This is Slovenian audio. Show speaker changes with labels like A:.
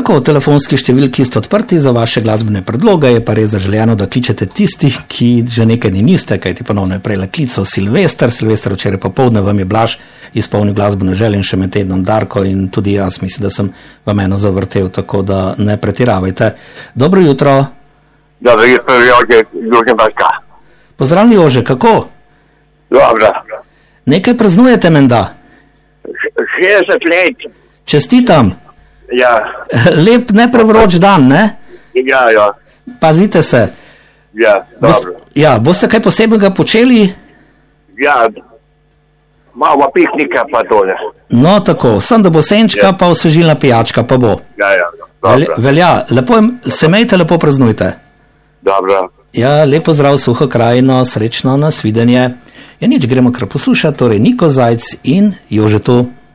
A: Tako, telefonski številki ste odprti za vaše glasbene predloge, je pa res zaželjeno, da kličete tisti, ki že nekaj dni niste, kajti ponovno je prej klical Silvester včeraj popoldne vam je Blaž izpolnil glasbeno željo in še med tednom Darko in tudi jaz mislim, da sem vam eno zavrtel, tako da ne pretiravajte. Dobro jutro.
B: Dobro jutro, Jože Baška.
A: Pozdravljeni, Jože, kako?
B: Dobro.
A: Nekaj praznujete menda?
B: 60 let.
A: Čestitam.
B: Ja.
A: Lep, ne prevroč dan, ne?
B: Ja.
A: Pazite se.
B: Ja, dobro.
A: Boste kaj posebnega počeli?
B: Ja, malo piknika pa tole.
A: No, tako, sem da bo senčka, pa osvežilna pijačka, pa bo.
B: Ja, dobro.
A: Velja, se imejte, lepo praznujte.
B: Dobro.
A: Ja, lepo zdrav, Suho krajino, srečno, nasvidenje. Ja, nič, gremo kar poslušati, torej Niko Zajc in Jože tu.